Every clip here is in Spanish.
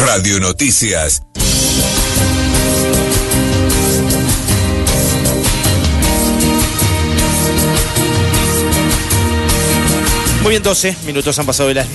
Radio Noticias. Muy bien, 12 minutos han pasado de las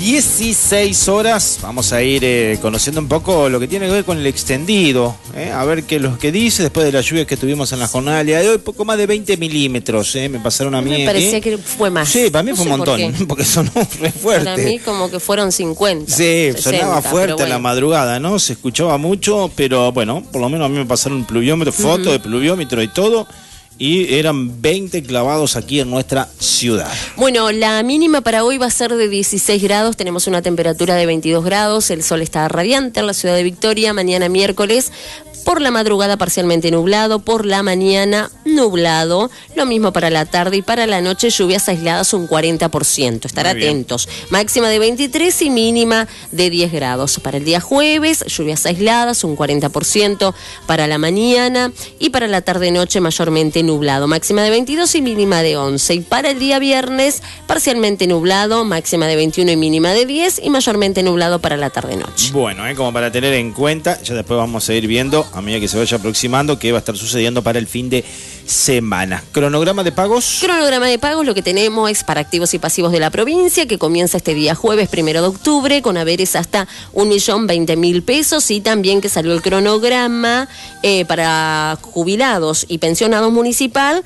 16 horas. Vamos a ir conociendo un poco lo que tiene que ver con el extendido. A ver qué es lo que dice después de las lluvias que tuvimos en la jornada del día de hoy. Poco más de 20 milímetros. Me pasaron a mí. Me parecía que fue más. Sí, para mí fue un montón. Porque sonó re fuerte. Para mí como que fueron 50. Sí, 60, sonaba fuerte bueno. a la madrugada, ¿no? Se escuchaba mucho, pero bueno, por lo menos a mí me pasaron un pluviómetro, foto de pluviómetro y todo. Y eran 20 clavados aquí en nuestra ciudad. Bueno, la mínima para hoy va a ser de 16 grados. Tenemos una temperatura de 22 grados. El sol está radiante en la ciudad de Victoria. Mañana miércoles, por la madrugada parcialmente nublado. Por la mañana nublado. Lo mismo para la tarde y para la noche lluvias aisladas un 40%. Estar atentos. Máxima de 23 y mínima de 10 grados. Para el día jueves, lluvias aisladas un 40%. Para la mañana y para la tarde-noche mayormente nublado, máxima de 22 y mínima de 11. Y para el día viernes, parcialmente nublado, máxima de 21 y mínima de 10 y mayormente nublado para la tarde-noche. Bueno, como para tener en cuenta, ya después vamos a ir viendo, a medida que se vaya aproximando, qué va a estar sucediendo para el fin de semana. ¿Cronograma de pagos? Cronograma de pagos, lo que tenemos es para activos y pasivos de la provincia, que comienza este día jueves 1 de octubre, con haberes hasta 1.020.000 pesos, y también que salió el cronograma para jubilados y pensionados municipal.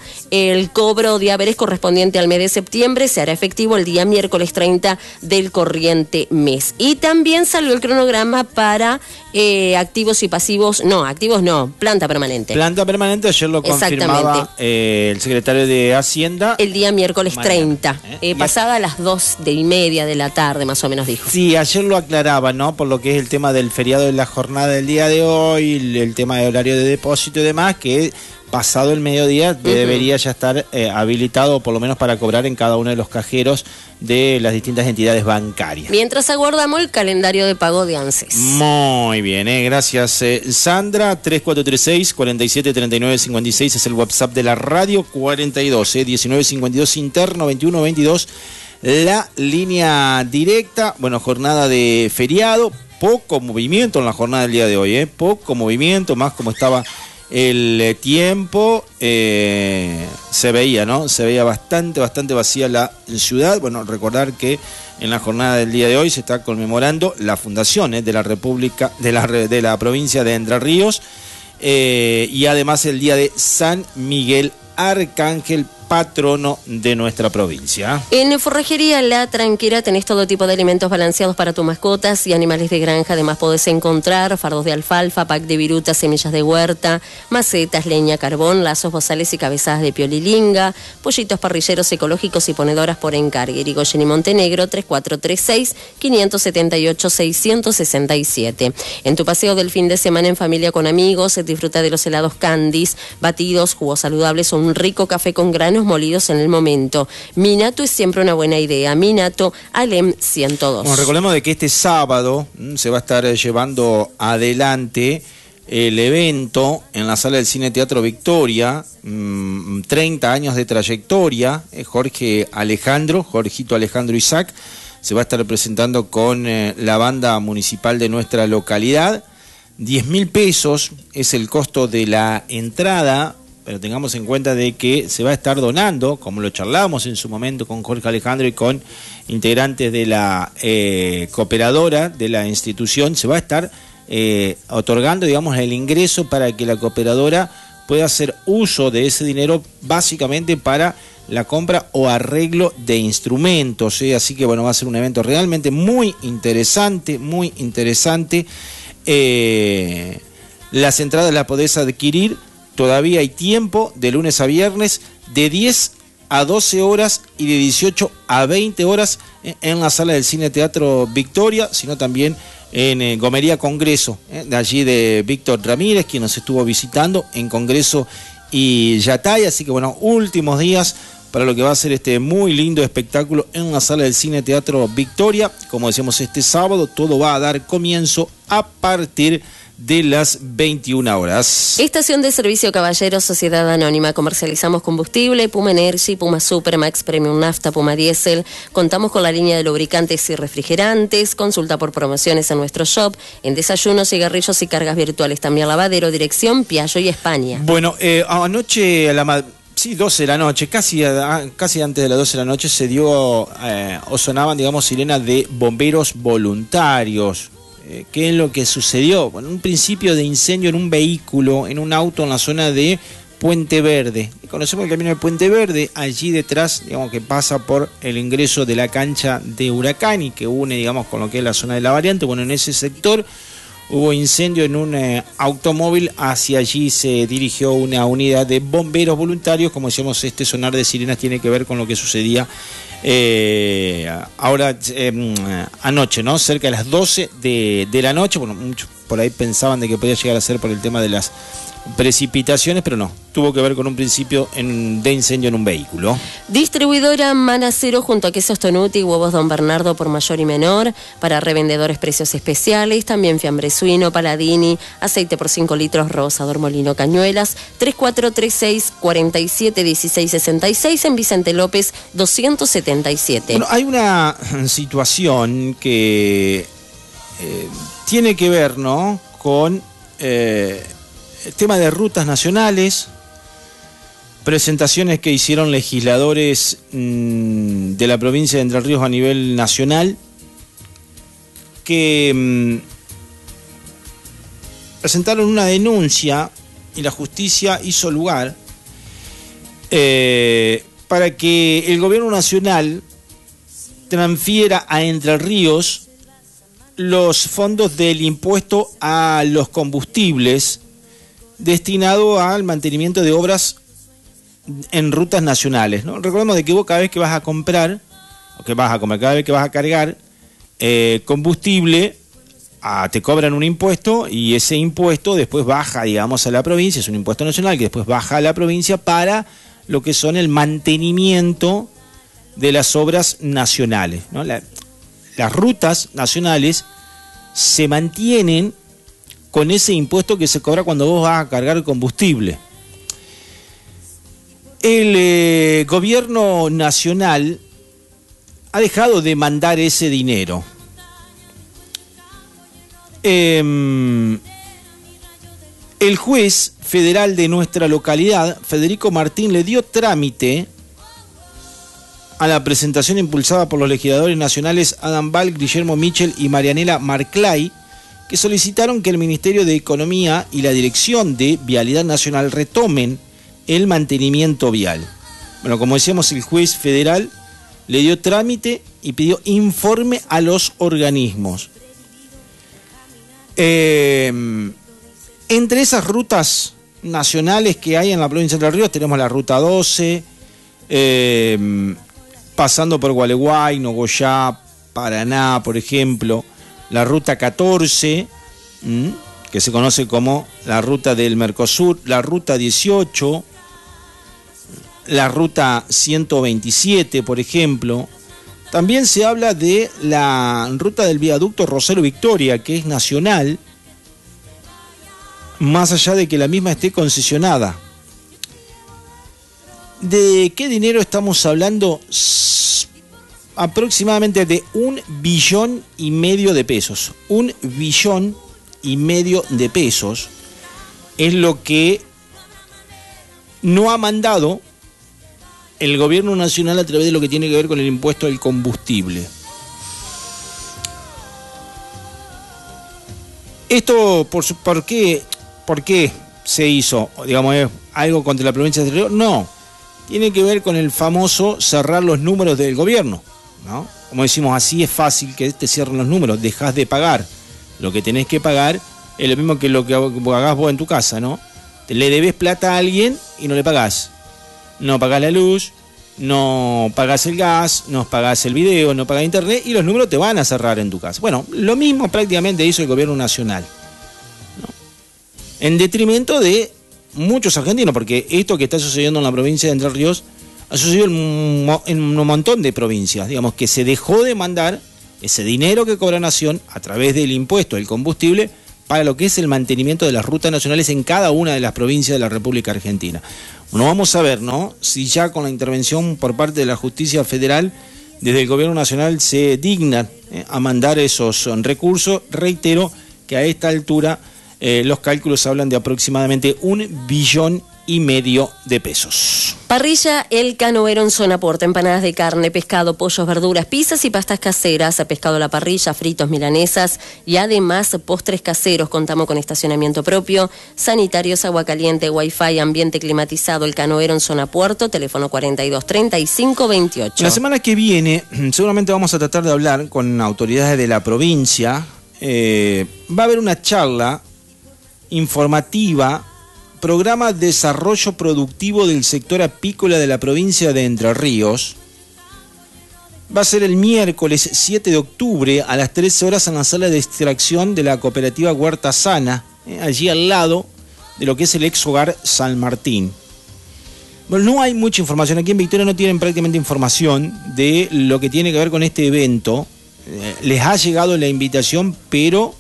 El cobro de haberes correspondiente al mes de septiembre se hará efectivo el día miércoles 30 del corriente mes. Y también salió el cronograma para activos y pasivos, planta permanente. Planta permanente, ayer lo confirmaba el secretario de Hacienda. El día miércoles 30, pasada a las 2:30 de la tarde, más o menos dijo. Sí, ayer lo aclaraba, ¿no? Por lo que es el tema del feriado de la jornada del día de hoy, el tema de horario de depósito y demás, que pasado el mediodía debería ya estar habilitado, por lo menos para cobrar en cada uno de los cajeros de las distintas entidades bancarias. Mientras aguardamos el calendario de pago de ANSES. Muy bien, gracias Sandra. 3436-473956 es el WhatsApp de la radio. 42 1952 interno 2122 la línea directa. Bueno, jornada de feriado, poco movimiento en la jornada del día de hoy, poco movimiento, más como estaba el tiempo, se veía, ¿no? Se veía bastante vacía la ciudad. Bueno, recordar que en la jornada del día de hoy se está conmemorando la fundación de la República, de la provincia de Entre Ríos, y además el día de San Miguel Arcángel, patrono de nuestra provincia. En Forrajería La Tranquera tenés todo tipo de alimentos balanceados para tus mascotas y animales de granja. Además podés encontrar fardos de alfalfa, pack de virutas, semillas de huerta, macetas, leña, carbón, lazos, bozales y cabezadas de piolilinga, pollitos parrilleros ecológicos y ponedoras por encargue. Irigoyen y Montenegro, 3436-578-667. En tu paseo del fin de semana en familia con amigos, disfruta de los helados Candies, batidos, jugos saludables o un rico café con granos molidos en el momento. Minato es siempre una buena idea. Minato, Alem 102. Bueno, recordemos de que este sábado se va a estar llevando adelante el evento en la sala del Cine Teatro Victoria, 30 años de trayectoria. Jorgito Alejandro Isaac se va a estar presentando con la banda municipal de nuestra localidad. 10.000 pesos es el costo de la entrada, pero tengamos en cuenta de que se va a estar donando, como lo charlábamos en su momento con Jorge Alejandro y con integrantes de la cooperadora de la institución, se va a estar otorgando, digamos, el ingreso para que la cooperadora pueda hacer uso de ese dinero básicamente para la compra o arreglo de instrumentos, así que bueno, va a ser un evento realmente muy interesante, muy interesante. Las entradas las podés adquirir, todavía hay tiempo, de lunes a viernes, de 10 a 12 horas y de 18 a 20 horas en la sala del Cine Teatro Victoria, sino también en Gomería Congreso, de allí de Víctor Ramírez, quien nos estuvo visitando en Congreso y Yatay. Así que bueno, últimos días para lo que va a ser este muy lindo espectáculo en la sala del Cine Teatro Victoria. Como decíamos, este sábado todo va a dar comienzo a partir de las 21 horas. Estación de Servicio Caballeros, Sociedad Anónima. Comercializamos combustible, Puma Energy, Puma Super, Max Premium Nafta, Puma Diesel. Contamos con la línea de lubricantes y refrigerantes. Consulta por promociones en nuestro shop. En desayunos, cigarrillos y cargas virtuales. También lavadero, dirección Piaggio y España. Bueno, anoche a la 12 de la noche, casi antes de las 12 de la noche se dio o sonaban, digamos, sirenas de bomberos voluntarios. ¿Qué es lo que sucedió? Bueno, un principio de incendio en un vehículo, en un auto en la zona de Puente Verde. Conocemos el camino del Puente Verde, allí detrás, digamos, que pasa por el ingreso de la cancha de Huracán y que une, digamos, con lo que es la zona de la variante. Bueno, en ese sector hubo incendio en un automóvil, hacia allí se dirigió una unidad de bomberos voluntarios. Como decíamos, este sonar de sirenas tiene que ver con lo que sucedía anoche, ¿no? Cerca de las 12 de la noche. Bueno, muchos por ahí pensaban de que podía llegar a ser por el tema de las precipitaciones, pero no, tuvo que ver con un principio de incendio en un vehículo. Distribuidora Manacero junto a Quesos Tonuti, Huevos Don Bernardo por mayor y menor, para revendedores precios especiales, también fiambre suino, Paladini, aceite por 5 litros, Rosador Molino Cañuelas, 3436-471666 en Vicente López 277. Bueno, hay una situación que tiene que ver, ¿no?, con el tema de rutas nacionales, presentaciones que hicieron legisladores de la provincia de Entre Ríos a nivel nacional, que presentaron una denuncia y la justicia hizo lugar para que el gobierno nacional transfiera a Entre Ríos los fondos del impuesto a los combustibles destinado al mantenimiento de obras en rutas nacionales, ¿no? Recordemos de que vos cada vez que vas a comprar, cada vez que vas a cargar combustible, te cobran un impuesto y ese impuesto después baja, digamos, a la provincia. Es un impuesto nacional que después baja a la provincia para lo que son el mantenimiento de las obras nacionales, ¿no? Las rutas nacionales se mantienen con ese impuesto que se cobra cuando vos vas a cargar combustible. El gobierno nacional ha dejado de mandar ese dinero. El juez federal de nuestra localidad, Federico Martín, le dio trámite a la presentación impulsada por los legisladores nacionales Adam Bal, Guillermo Michel y Marianela Marclay, que solicitaron que el Ministerio de Economía y la Dirección de Vialidad Nacional retomen el mantenimiento vial. Bueno, como decíamos, el juez federal le dio trámite y pidió informe a los organismos. Entre esas rutas nacionales que hay en la provincia de Entre Ríos tenemos la Ruta 12, pasando por Gualeguay, Nogoyá, Paraná, por ejemplo, la Ruta 14, que se conoce como la Ruta del Mercosur, la Ruta 18, la Ruta 127, por ejemplo. También se habla de la Ruta del Viaducto Rosario Victoria, que es nacional, más allá de que la misma esté concesionada. ¿De qué dinero estamos hablando? Aproximadamente de 1,5 billones de pesos. 1,5 billones de pesos es lo que no ha mandado el gobierno nacional a través de lo que tiene que ver con el impuesto al combustible. Esto, ¿por qué se hizo? Digamos, ¿es algo contra la provincia de Entre Ríos? No, tiene que ver con el famoso cerrar los números del gobierno, ¿no? Como decimos, así es fácil que te cierren los números, dejás de pagar lo que tenés que pagar, es lo mismo que lo que pagás vos en tu casa, ¿no? Le debes plata a alguien y no le pagás. No pagás la luz, no pagás el gas, no pagás el video, no pagás internet y los números te van a cerrar en tu casa. Bueno, lo mismo prácticamente hizo el gobierno nacional, ¿no? En detrimento de muchos argentinos, porque esto que está sucediendo en la provincia de Entre Ríos ha sucedido en un montón de provincias, digamos que se dejó de mandar ese dinero que cobra Nación a través del impuesto del combustible para lo que es el mantenimiento de las rutas nacionales en cada una de las provincias de la República Argentina. Bueno, vamos a ver, ¿no?, si ya con la intervención por parte de la Justicia Federal, desde el Gobierno Nacional se digna a mandar esos recursos. Reitero que a esta altura los cálculos hablan de aproximadamente 1,5 billones de pesos. Parrilla El Canoero en Zona Porta, empanadas de carne, pescado, pollos, verduras, pizzas y pastas caseras, pescado a la parrilla, fritos, milanesas y además postres caseros. Contamos con estacionamiento propio, sanitarios, agua caliente, wifi, ambiente climatizado. El Canoero en Zona Puerto, teléfono 42 35 28. La semana que viene seguramente vamos a tratar de hablar con autoridades de la provincia. Va a haber una charla informativa, programa Desarrollo Productivo del Sector Apícola de la provincia de Entre Ríos. Va a ser el miércoles 7 de octubre a las 13 horas en la sala de extracción de la cooperativa Huerta Sana, allí al lado de lo que es el ex hogar San Martín. Bueno, no hay mucha información, aquí en Victoria no tienen prácticamente información de lo que tiene que ver con este evento. Les ha llegado la invitación, pero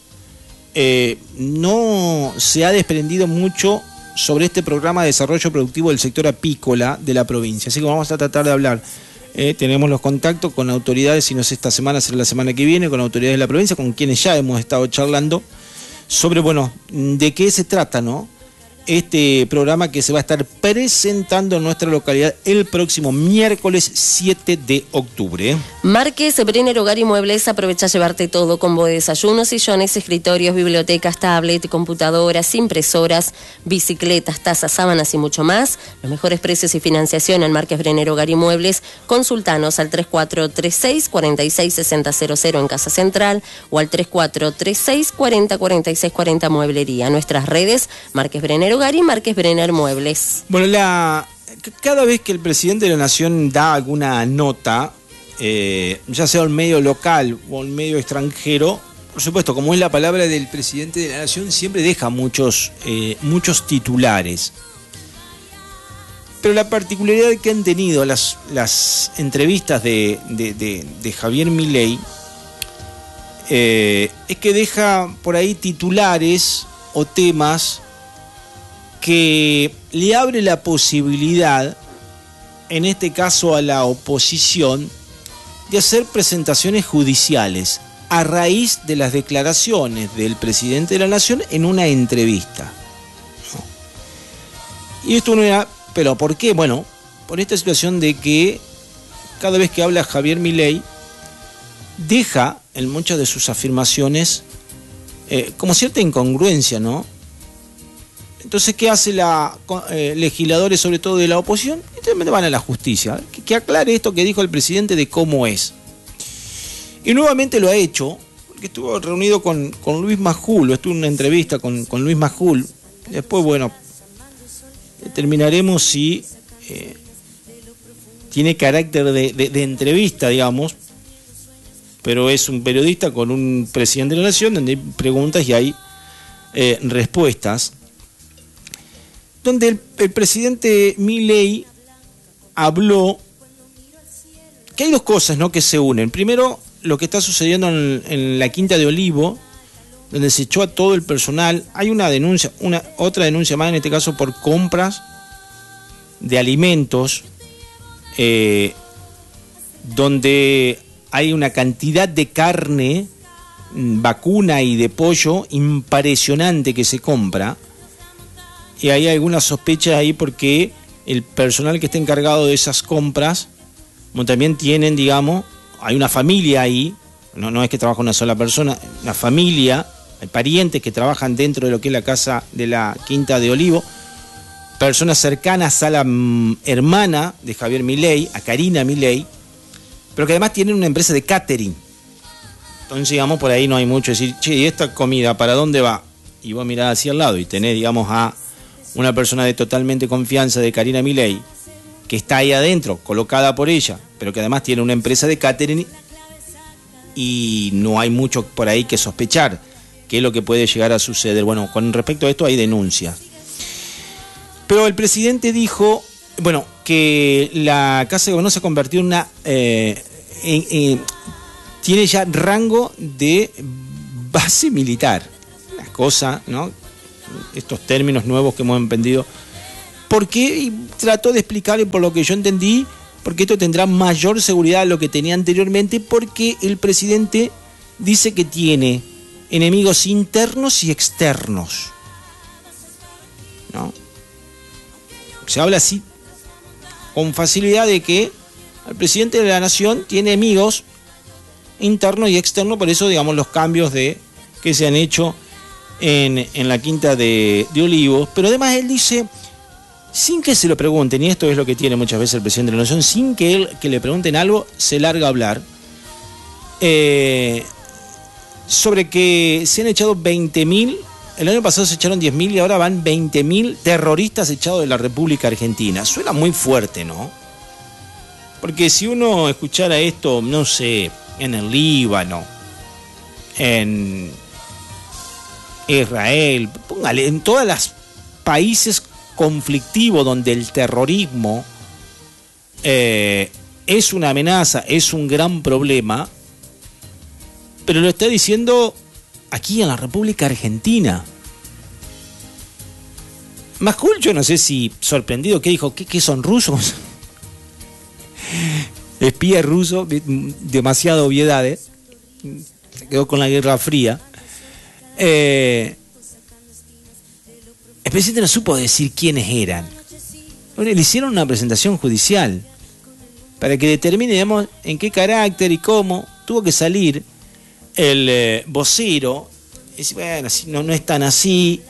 no se ha desprendido mucho sobre este programa de desarrollo productivo del sector apícola de la provincia. Así que vamos a tratar de hablar. Tenemos los contactos con autoridades, si no es esta semana, será la semana que viene, con autoridades de la provincia, con quienes ya hemos estado charlando sobre, bueno, de qué se trata, ¿no?, este programa que se va a estar presentando en nuestra localidad el próximo miércoles 7 de octubre. Márquez, Brenner Hogar y Muebles, aprovecha a llevarte todo: combo de desayunos, sillones, escritorios, bibliotecas, tablet, computadoras, impresoras, bicicletas, tazas, sábanas y mucho más. Los mejores precios y financiación en Márquez, Brenner Hogar y Muebles. Consultanos al 3436 466000 en Casa Central o al 3436 404640 Mueblería. Nuestras redes: Márquez Brenner Hogar y Márquez Brenner Muebles. Bueno, cada vez que el presidente de la Nación da alguna nota, ya sea un medio local o un medio extranjero, por supuesto, como es la palabra del presidente de la Nación, siempre deja muchos titulares. Pero la particularidad que han tenido las entrevistas de Javier Milei es que deja por ahí titulares o temas que le abre la posibilidad, en este caso a la oposición, de hacer presentaciones judiciales a raíz de las declaraciones del presidente de la Nación en una entrevista. Y esto no era, pero ¿por qué? Bueno, por esta situación de que cada vez que habla Javier Milei, deja en muchas de sus afirmaciones como cierta incongruencia, ¿no? Entonces, ¿qué hace legisladores, sobre todo de la oposición? Entonces van a la justicia, que aclare esto que dijo el presidente de cómo es. Y nuevamente lo ha hecho, porque estuvo reunido con Luis Majul, estuvo en una entrevista con Luis Majul. Después, bueno, determinaremos si tiene carácter de entrevista, digamos, pero es un periodista con un presidente de la Nación, donde hay preguntas y hay respuestas, donde el presidente Milei habló que hay dos cosas, ¿no?, que se unen. Primero, lo que está sucediendo en la Quinta de Olivo, donde se echó a todo el personal. Hay una denuncia, otra denuncia más, en este caso por compras de alimentos, donde hay una cantidad de carne vacuna y de pollo impresionante que se compra. Y hay algunas sospechas ahí porque el personal que está encargado de esas compras, como también tienen, digamos, hay una familia ahí, no es que trabaja una sola persona, una familia, hay parientes que trabajan dentro de lo que es la casa de la Quinta de Olivo, personas cercanas a la hermana de Javier Milei, a Karina Milei, pero que además tienen una empresa de catering. Entonces, digamos, por ahí no hay mucho decir, che, ¿y esta comida para dónde va? Y vos mirás hacia el lado y tenés, digamos, a una persona de totalmente confianza de Karina Milei, que está ahí adentro, colocada por ella, pero que además tiene una empresa de catering, y no hay mucho por ahí que sospechar qué es lo que puede llegar a suceder. Bueno, con respecto a esto hay denuncias. Pero el presidente dijo, Bueno, que la Casa de Gobierno se ha convertido en una... tiene ya rango de base militar. Una cosa, ¿no? Estos términos nuevos que hemos emprendido. ¿Por qué? Y trato de explicar, y por lo que yo entendí, porque esto tendrá mayor seguridad de lo que tenía anteriormente, porque el presidente dice que tiene enemigos internos y externos, ¿no? Se habla así con facilidad de que el presidente de la nación tiene enemigos internos y externos, por eso, digamos, los cambios que se han hecho en la Quinta de Olivos. Pero además él dice, sin que se lo pregunten, y esto es lo que tiene muchas veces el presidente de la nación, sin que le pregunten algo, se larga a hablar sobre que se han echado 20.000, el año pasado se echaron 10.000 y ahora van 20.000 terroristas echados de la República Argentina. Suena muy fuerte, ¿no? Porque si uno escuchara esto, no sé, en el Líbano, en Israel, póngale, en todos los países conflictivos donde el terrorismo es una amenaza, es un gran problema, pero lo está diciendo aquí en la República Argentina. Mascul, yo no sé si sorprendido, ¿qué dijo? ¿Qué son rusos? Espía ruso, demasiado obviedades. Se quedó con la Guerra Fría. El presidente no supo decir quiénes eran. Le hicieron una presentación judicial para que determinemos en qué carácter y cómo. Tuvo que salir el vocero y decir, bueno, no es tan así.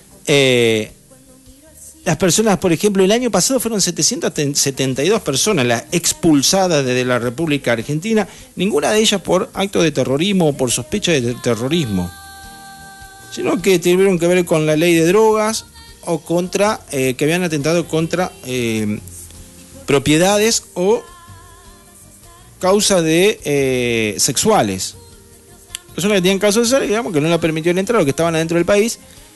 Las personas, por ejemplo, el año pasado fueron 772 personas las expulsadas desde la República Argentina, ninguna de ellas por acto de terrorismo o por sospecha de terrorismo, sino que tuvieron que ver con la ley de drogas o contra que habían atentado contra propiedades o causas de sexuales. Personas que tenían casos de ser, digamos, que no la permitieron entrar o que estaban adentro del país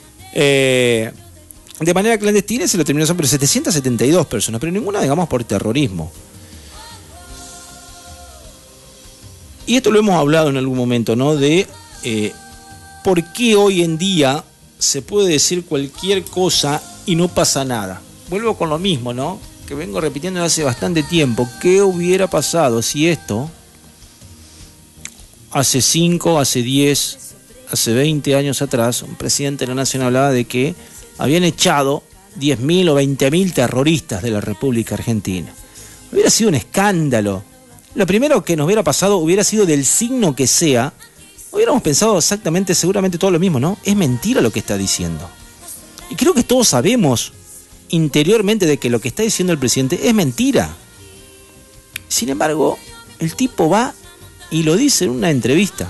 de manera clandestina, y se lo terminó sobre 772 personas, pero ninguna, digamos, por terrorismo. Y esto lo hemos hablado en algún momento, ¿no? De por qué hoy en día se puede decir cualquier cosa y no pasa nada. Vuelvo con lo mismo, ¿no? Que vengo repitiendo hace bastante tiempo. ¿Qué hubiera pasado si esto hace 5, hace 10, hace 20 años atrás, un presidente de la nación hablaba de que habían echado 10.000 o 20.000 terroristas de la República Argentina? Hubiera sido un escándalo. Lo primero que nos hubiera pasado hubiera sido del signo que sea. Hubiéramos pensado exactamente, seguramente todo lo mismo, ¿no? Es mentira lo que está diciendo. Y creo que todos sabemos interiormente de que lo que está diciendo el presidente es mentira. Sin embargo, el tipo va y lo dice en una entrevista.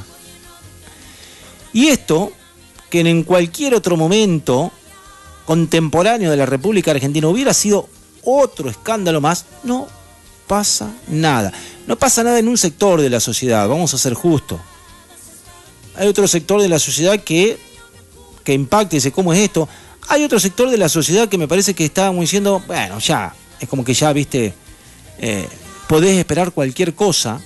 Y esto, que en cualquier otro momento contemporáneo de la República Argentina hubiera sido otro escándalo más, no pasa nada. No pasa nada en un sector de la sociedad, vamos a ser justos. Hay otro sector de la sociedad que impacte, dice, ¿cómo es esto? Hay otro sector de la sociedad que me parece que estábamos diciendo, bueno, ya, es como que ya, viste, podés esperar cualquier cosa,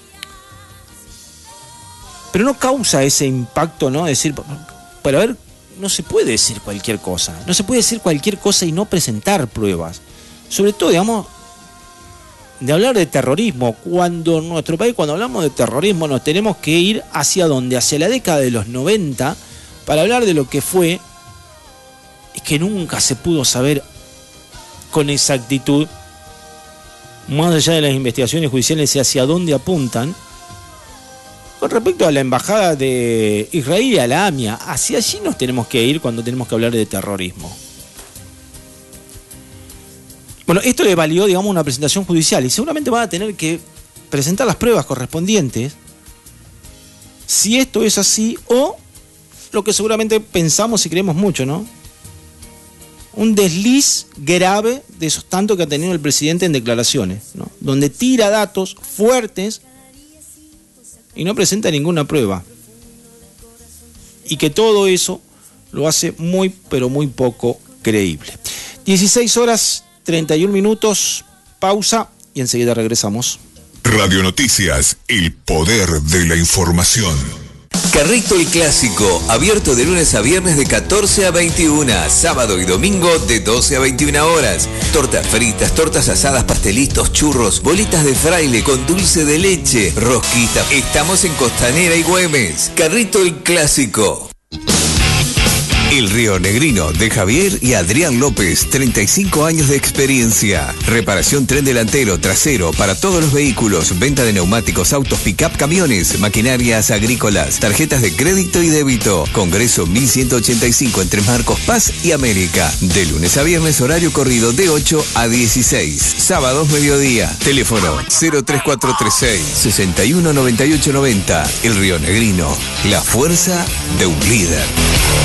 pero no causa ese impacto, ¿no? Decir, pero a ver, no se puede decir cualquier cosa. No se puede decir cualquier cosa y no presentar pruebas. Sobre todo, digamos, de hablar de terrorismo. Cuando en nuestro país, cuando hablamos de terrorismo, nos tenemos que ir hacia dónde, hacia la década de los 90, para hablar de lo que fue y que nunca se pudo saber con exactitud, más allá de las investigaciones judiciales y hacia dónde apuntan. Con respecto a la embajada de Israel y a la AMIA, hacia allí nos tenemos que ir cuando tenemos que hablar de terrorismo. Bueno, esto le valió, digamos, una presentación judicial y seguramente van a tener que presentar las pruebas correspondientes si esto es así o lo que seguramente pensamos y creemos mucho, ¿no? Un desliz grave de esos tantos que ha tenido el presidente en declaraciones, ¿no? Donde tira datos fuertes y no presenta ninguna prueba. Y que todo eso lo hace muy, pero muy poco creíble. 16 horas 31 minutos, pausa y enseguida regresamos. Radio Noticias, el poder de la información. Carrito el Clásico, abierto de lunes a viernes de 14 a 21, sábado y domingo de 12 a 21 horas. Tortas fritas, tortas asadas, pastelitos, churros, bolitas de fraile con dulce de leche, rosquita. Estamos en Costanera y Güemes. Carrito el Clásico. El Río Negrino, de Javier y Adrián López, 35 años de experiencia. Reparación tren delantero, trasero, para todos los vehículos, venta de neumáticos, autos, pick-up, camiones, maquinarias agrícolas, tarjetas de crédito y débito. Congreso 1185 entre Marcos Paz y América. De lunes a viernes, horario corrido de 8 a 16. Sábados, mediodía. Teléfono 03436-619890. El Río Negrino, la fuerza de un líder.